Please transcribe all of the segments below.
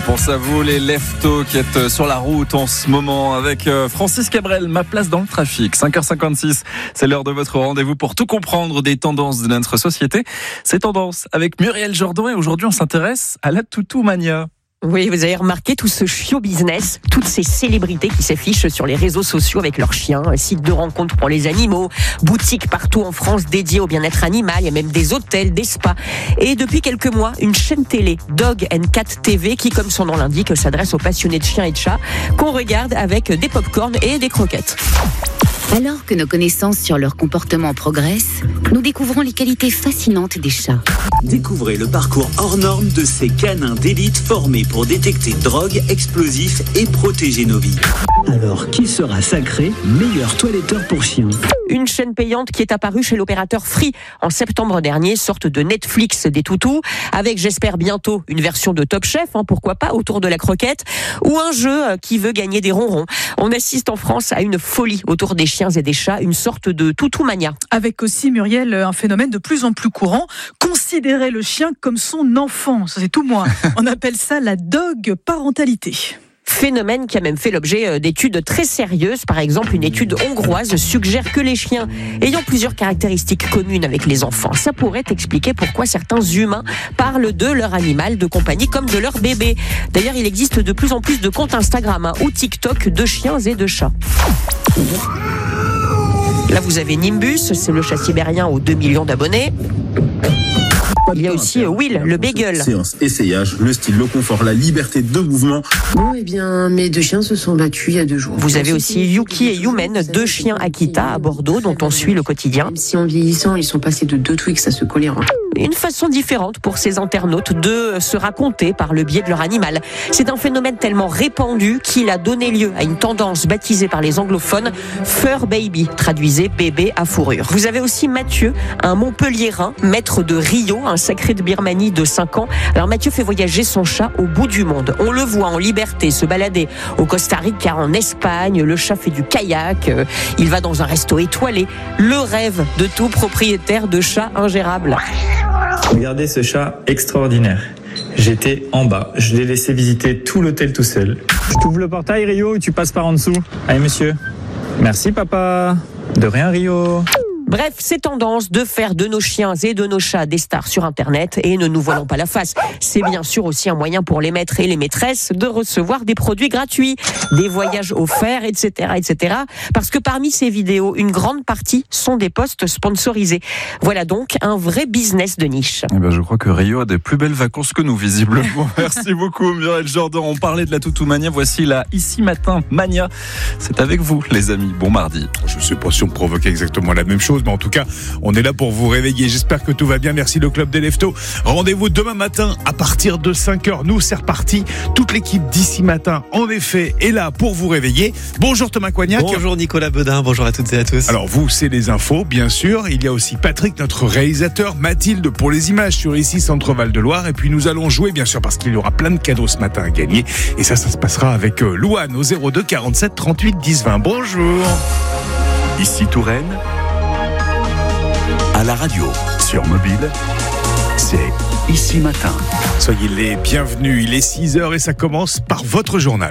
pense à vous les leftos qui êtes sur la route en ce moment avec Francis Cabrel, ma place dans le trafic. 5h56, c'est l'heure de votre rendez-vous pour tout comprendre des tendances de notre société. Ces tendances avec Muriel Jourdan et aujourd'hui on s'intéresse à la toutou-mania. Oui, vous avez remarqué tout ce show business, toutes ces célébrités qui s'affichent sur les réseaux sociaux avec leurs chiens, sites de rencontres pour les animaux, boutiques partout en France dédiées au bien-être animal, il y a même des hôtels, des spas. Et depuis quelques mois, une chaîne télé, Dog & Cat TV, qui, comme son nom l'indique, s'adresse aux passionnés de chiens et de chats, qu'on regarde avec des pop-corn et des croquettes. Alors que nos connaissances sur leur comportement progressent, nous découvrons les qualités fascinantes des chats. Découvrez le parcours hors norme de ces canins d'élite formés pour détecter drogue, explosifs et protéger nos vies. Alors, qui sera sacré meilleur toiletteur pour chiens ? Une chaîne payante qui est apparue chez l'opérateur Free en septembre dernier, sorte de Netflix des toutous, avec j'espère bientôt une version de Top Chef, pourquoi pas, autour de la croquette, ou un jeu qui veut gagner des ronrons. On assiste en France à une folie autour des chiens et des chats, une sorte de toutou-mania. Avec aussi, Muriel, un phénomène de plus en plus courant, considérer le chien comme son enfant, ça c'est tout moi. On appelle ça la dog parentalité. Phénomène qui a même fait l'objet d'études très sérieuses. Par exemple, une étude hongroise suggère que les chiens ayant plusieurs caractéristiques communes avec les enfants, ça pourrait expliquer pourquoi certains humains parlent de leur animal de compagnie comme de leur bébé. D'ailleurs, il existe de plus en plus de comptes Instagram ou TikTok de chiens et de chats. Là, vous avez Nimbus, c'est le chat sibérien aux 2 millions d'abonnés. Il y a aussi Will, le beagle. Séance essayage, le style, le confort, la liberté de mouvement. Bon, eh bien, mes 2 chiens se sont battus il y a 2 jours. Vous avez aussi Yuki et Yumen, 2 chiens Akita à Bordeaux dont on suit le quotidien. Même si en vieillissant, ils sont passés de 2 Twix à se coller en... Une façon différente pour ces internautes de se raconter par le biais de leur animal. C'est un phénomène tellement répandu qu'il a donné lieu à une tendance baptisée par les anglophones Fur Baby, traduisez bébé à fourrure. Vous avez aussi Mathieu, un Montpelliérain, maître de Rio, un sacré de Birmanie de 5 ans. Alors Mathieu fait voyager son chat au bout du monde. On le voit en liberté se balader au Costa Rica, en Espagne. Le chat fait du kayak, il va dans un resto étoilé. Le rêve de tout propriétaire de chat ingérable. Regardez ce chat extraordinaire. J'étais en bas. Je l'ai laissé visiter tout l'hôtel tout seul. Je t'ouvre le portail, Rio, ou tu passes par en dessous ? Allez, monsieur. Merci, papa. De rien, Rio. Bref, ces tendances de faire de nos chiens et de nos chats des stars sur Internet, et ne nous voilons pas la face, c'est bien sûr aussi un moyen pour les maîtres et les maîtresses de recevoir des produits gratuits, des voyages offerts, etc., etc. Parce que parmi ces vidéos, une grande partie sont des posts sponsorisés. Voilà donc un vrai business de niche. Eh ben, je crois que Rio a des plus belles vacances que nous, visiblement. Merci beaucoup, Muriel Jourdan. On parlait de la toutou-mania. Voici la Ici Matin Mania. C'est avec vous, les amis. Bon mardi. Je ne sais pas si on provoque exactement la même chose, mais en tout cas, on est là pour vous réveiller. J'espère que tout va bien. Merci le Club des Leftos. Rendez-vous demain matin à partir de 5h. Nous, c'est reparti. Toute l'équipe d'Ici Matin, en effet, est là pour vous réveiller. Bonjour Thomas Coignac. Bonjour Nicolas Bedin. Bonjour à toutes et à tous. Alors vous, c'est les infos, bien sûr. Il y a aussi Patrick, notre réalisateur, Mathilde pour les images sur ici Centre Val de Loire. Et puis nous allons jouer, bien sûr, parce qu'il y aura plein de cadeaux ce matin à gagner. Et ça se passera avec Louane au 02 47 38 10 20. Bonjour. Ici Touraine. À la radio, sur mobile, c'est Ici Matin. Soyez les bienvenus, il est 6h et ça commence par votre journal.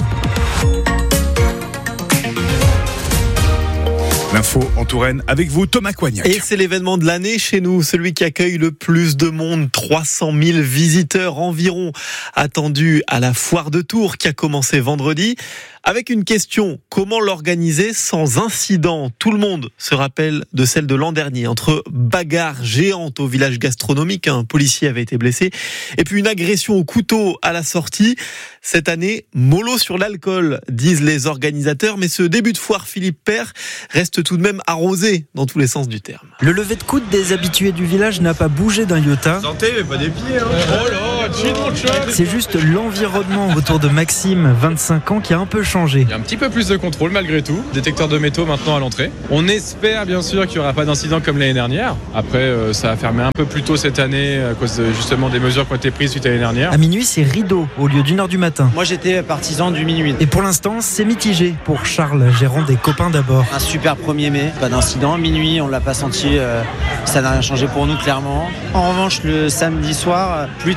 L'info en Touraine avec vous, Thomas Coignac. Et c'est l'événement de l'année chez nous, celui qui accueille le plus de monde, 300 000 visiteurs environ attendus à la foire de Tours qui a commencé vendredi. Avec une question, comment l'organiser sans incident ? Tout le monde se rappelle de celle de l'an dernier, entre bagarre géante au village gastronomique, un policier avait été blessé, et puis une agression au couteau à la sortie. Cette année, mollo sur l'alcool, disent les organisateurs, mais ce début de foire Philippe Père reste tout de même arrosé dans tous les sens du terme. Le lever de coude des habitués du village n'a pas bougé d'un iota. Santé, mais pas des pieds, hein. Oh là, c'est juste l'environnement autour de Maxime, 25 ans, qui a un peu changé. Il y a un petit peu plus de contrôle malgré tout. Détecteur de métaux maintenant à l'entrée. On espère bien sûr qu'il n'y aura pas d'incident comme l'année dernière. Après, ça a fermé un peu plus tôt cette année à cause justement des mesures qui ont été prises suite à l'année dernière. À minuit, c'est rideau au lieu d'1h du matin. Moi, j'étais partisan du minuit. Et pour l'instant, c'est mitigé pour Charles, gérant des Copains d'abord. Un super 1er mai, pas d'incident. Minuit, on l'a pas senti. Ça n'a rien changé pour nous, clairement. En revanche, le samedi soir, pluie toute la journée.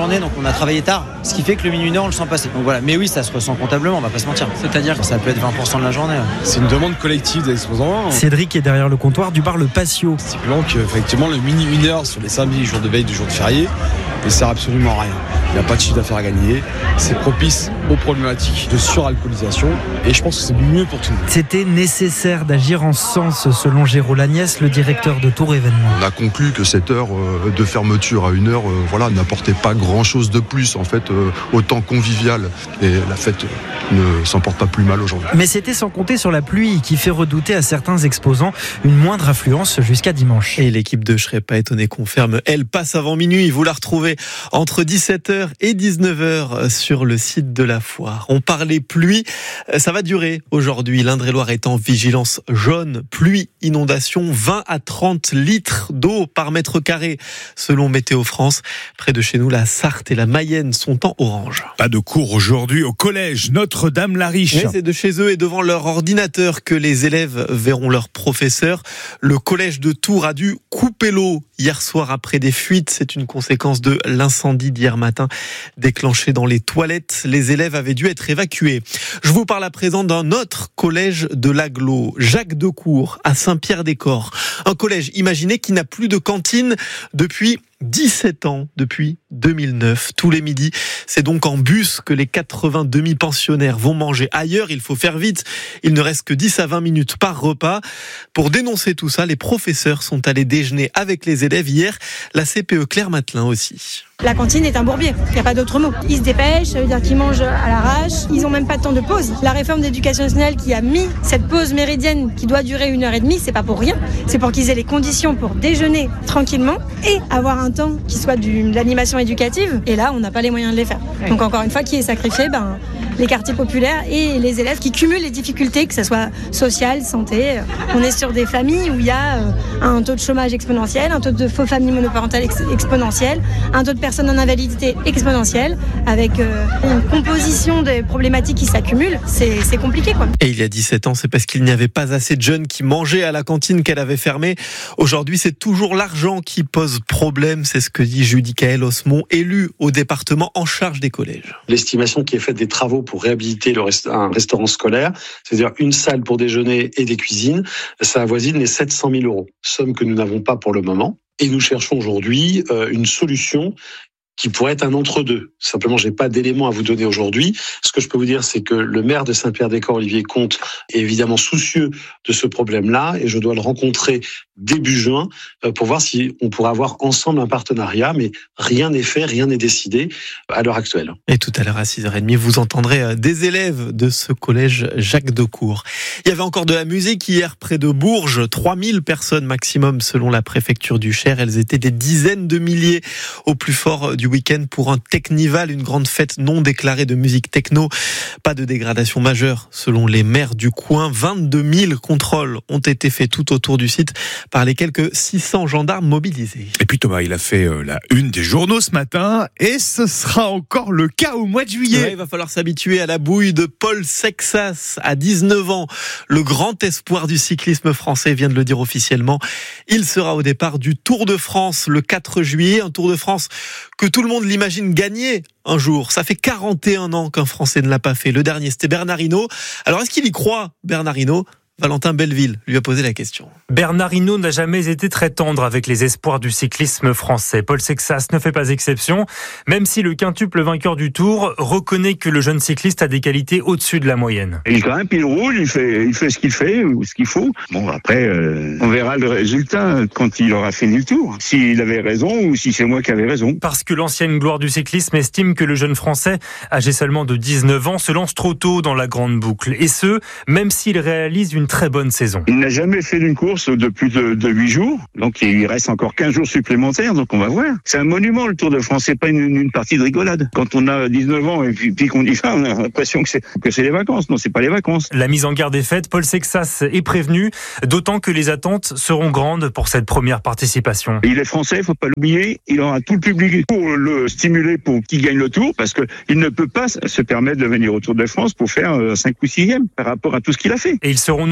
journée, donc on a travaillé tard, ce qui fait que le minuit 1 on le sent passer. Donc voilà, mais oui, ça se ressent comptablement, on va pas se mentir. C'est-à-dire ça peut être 20% de la journée. C'est une demande collective des exposants. Cédric est derrière le comptoir du bar Le Patio. Stipulant qu'effectivement le mini 1 heure sur les samedis, jours de veille, du jour de férié, ne sert absolument à rien. Il n'y a pas de chiffre d'affaires à gagner. C'est propice aux problématiques de suralcoolisation et je pense que c'est mieux pour tout le monde. C'était nécessaire d'agir en ce sens, selon Géraud Lagnès, le directeur de Tour Événement. On a conclu que cette heure de fermeture à 1 heure n'apportait pas grand-chose de plus, en fait, autant convivial. Et la fête ne s'en porte pas plus mal aujourd'hui. Mais c'était sans compter sur la pluie qui fait redouter à certains exposants une moindre affluence jusqu'à dimanche. Et l'équipe de Je serais pas étonné confirme, elle passe avant minuit. Vous la retrouvez entre 17h et 19h sur le site de la foire. On parlait pluie, ça va durer aujourd'hui. L'Indre-et-Loire est en vigilance jaune, pluie, inondation, 20 à 30 litres d'eau par mètre carré selon Météo France. Près de chez nous, la Sarthe et la Mayenne sont en orange. Pas de cours aujourd'hui au collège Notre-Dame-la-Riche. Mais c'est de chez eux et devant leur ordinateur que les élèves verront leur professeur. Le collège de Tours a dû couper l'eau hier soir après des fuites. C'est une conséquence de l'incendie d'hier matin déclenché dans les toilettes. Les élèves avaient dû être évacués. Je vous parle à présent d'un autre collège de l'Agglo, Jacques Decour, à Saint-Pierre-des-Corps. Un collège, imaginez, qui n'a plus de cantine depuis 17 ans, depuis 2009. Tous les midis, c'est donc en bus que les 80 demi-pensionnaires vont manger. Ailleurs, il faut faire vite. Il ne reste que 10 à 20 minutes par repas. Pour dénoncer tout ça, les professeurs sont allés déjeuner avec les élèves hier. La CPE Claire Matelin aussi. La cantine est un bourbier, il n'y a pas d'autre mot. Ils se dépêchent, ça veut dire qu'ils mangent à l'arrache, ils n'ont même pas de temps de pause. La réforme d'éducation nationale qui a mis cette pause méridienne qui doit durer 1h30, c'est pas pour rien. C'est pour qu'ils aient les conditions pour déjeuner tranquillement et avoir un temps qui soit de l'animation éducative. Et là, on n'a pas les moyens de les faire. Donc encore une fois, qui est sacrifié les quartiers populaires et les élèves qui cumulent les difficultés, que ce soit sociale, santé. On est sur des familles où il y a un taux de chômage exponentiel, un taux de faux familles monoparentales exponentiel, un taux de personnes en invalidité exponentielle, avec une composition des problématiques qui s'accumulent. C'est compliqué, quoi. Et il y a 17 ans, c'est parce qu'il n'y avait pas assez de jeunes qui mangeaient à la cantine qu'elle avait fermée. Aujourd'hui, c'est toujours l'argent qui pose problème. C'est ce que dit Judicaël Osmond, élu au département en charge des collèges. L'estimation qui est faite des travaux pour réhabiliter un restaurant scolaire, c'est-à-dire une salle pour déjeuner et des cuisines, ça avoisine les 700 000 €, somme que nous n'avons pas pour le moment. Et nous cherchons aujourd'hui une solution qui pourrait être un entre-deux. Simplement, j'ai pas d'éléments à vous donner aujourd'hui. Ce que je peux vous dire, c'est que le maire de Saint-Pierre-des-Corps, Olivier Comte, est évidemment soucieux de ce problème-là et je dois le rencontrer début juin pour voir si on pourra avoir ensemble un partenariat, mais rien n'est fait, rien n'est décidé à l'heure actuelle. Et tout à l'heure à 6h30, vous entendrez des élèves de ce collège Jacques Decour. Il y avait encore de la musique hier près de Bourges, 3000 personnes maximum selon la préfecture du Cher. Elles étaient des dizaines de milliers au plus fort du week-end pour un Technival, une grande fête non déclarée de musique techno. Pas de dégradation majeure selon les maires du coin. 22 000 contrôles ont été faits tout autour du site par les quelques 600 gendarmes mobilisés. Et puis Thomas, il a fait la une des journaux ce matin et ce sera encore le cas au mois de juillet. Ouais, il va falloir s'habituer à la bouille de Paul Sexas à 19 ans. Le grand espoir du cyclisme français vient de le dire officiellement. Il sera au départ du Tour de France le 4 juillet. Un Tour de France que tout le monde l'imagine gagner un jour. Ça fait 41 ans qu'un Français ne l'a pas fait. Le dernier, c'était Bernard Hinault. Alors, est-ce qu'il y croit, Bernard Hinault ? Valentin Belleville lui a posé la question. Bernard Hinault n'a jamais été très tendre avec les espoirs du cyclisme français. Paul Sexas ne fait pas exception, même si le quintuple vainqueur du Tour reconnaît que le jeune cycliste a des qualités au-dessus de la moyenne. Il grimpe, il roule, il fait ce qu'il fait ou ce qu'il faut. Bon, après, on verra le résultat quand il aura fini le Tour. S'il avait raison ou si c'est moi qui avais raison. Parce que l'ancienne gloire du cyclisme estime que le jeune Français, âgé seulement de 19 ans, se lance trop tôt dans la grande boucle. Et ce, même s'il réalise une très bonne saison. Il n'a jamais fait d'une course de plus de 8 jours, donc il lui reste encore 15 jours supplémentaires, donc on va voir. C'est un monument le Tour de France, c'est pas une partie de rigolade. Quand on a 19 ans et puis qu'on dit ça, on a l'impression que c'est les vacances. Non, c'est pas les vacances. La mise en garde est faite, Paul Sexas est prévenu, d'autant que les attentes seront grandes pour cette première participation. Il est français, faut pas l'oublier, il aura tout le public pour le stimuler pour qu'il gagne le Tour, parce que il ne peut pas se permettre de venir au Tour de France pour faire 5 ou 6e par rapport à tout ce qu'il a fait. Et ils seront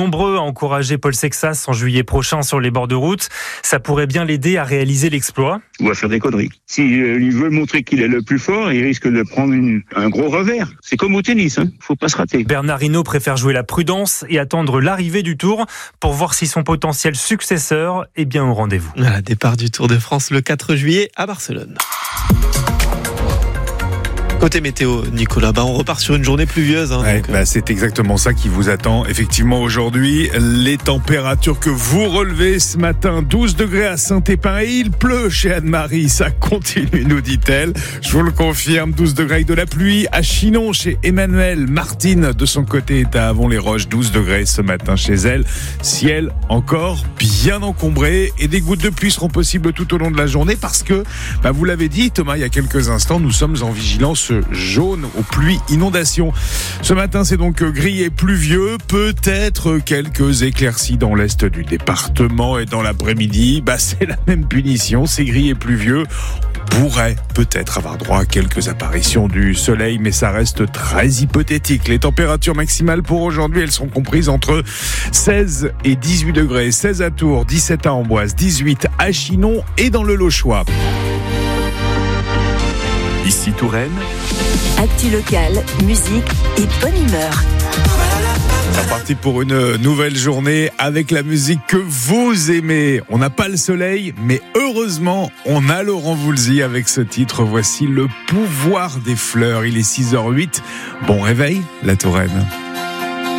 nombreux à encourager Paul Sexas en juillet prochain sur les bords de route. Ça pourrait bien l'aider à réaliser l'exploit. Ou à faire des conneries. S'il veut montrer qu'il est le plus fort, il risque de prendre un gros revers. C'est comme au tennis, faut pas se rater. Bernard Hinault préfère jouer la prudence et attendre l'arrivée du Tour pour voir si son potentiel successeur est bien au rendez-vous. Voilà, départ du Tour de France le 4 juillet à Barcelone. Côté météo, Nicolas, on repart sur une journée pluvieuse. C'est exactement ça qui vous attend. Effectivement, aujourd'hui, les températures que vous relevez ce matin, 12 degrés à Saint-Épin et il pleut chez Anne-Marie. Ça continue, nous dit-elle. Je vous le confirme, 12 degrés avec de la pluie. À Chinon, chez Emmanuel, Martine, de son côté, est à Avon-les-Roches, 12 degrés ce matin chez elle. Ciel encore bien encombré et des gouttes de pluie seront possibles tout au long de la journée parce que, vous l'avez dit, Thomas, il y a quelques instants, nous sommes en vigilance jaune aux pluies inondations. Ce matin, c'est donc gris et pluvieux, peut-être quelques éclaircies dans l'est du département et dans l'après-midi, c'est la même punition, c'est gris et pluvieux. On pourrait peut-être avoir droit à quelques apparitions du soleil, mais ça reste très hypothétique. Les températures maximales pour aujourd'hui, elles sont comprises entre 16 et 18 degrés. 16 à Tours, 17 à Amboise, 18 à Chinon et dans le Lochois. Ici Touraine. Actu locale, musique et bonne humeur. C'est parti pour une nouvelle journée avec la musique que vous aimez. On n'a pas le soleil, mais heureusement, on a Laurent Voulzy avec ce titre. Voici Le pouvoir des fleurs. Il est 6h08. Bon réveil, la Touraine.